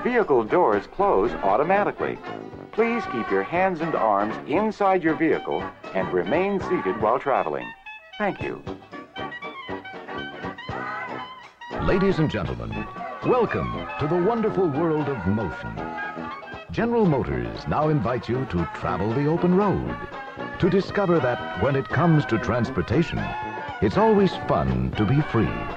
vehicle doors close automatically. Please keep your hands and arms inside your vehicle and remain seated while traveling. Thank you. Ladies and gentlemen, welcome to the wonderful world of motion. General Motors now invites you to travel the open road, to discover that when it comes to transportation, it's always fun to be free.